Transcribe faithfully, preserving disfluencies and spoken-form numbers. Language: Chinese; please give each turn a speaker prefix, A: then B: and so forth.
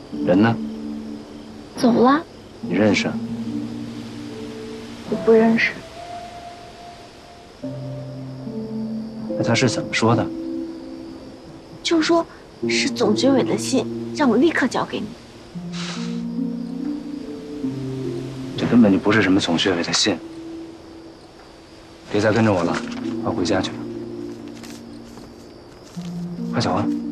A: 人呢？
B: 走了。
A: 你认识？
B: 我不认识。
A: 那他是怎么说的？
B: 就说是总局委的信，让我立刻交给你。
A: 这根本就不是什么总学委的信。别再跟着我了，快回家去吧。快走啊！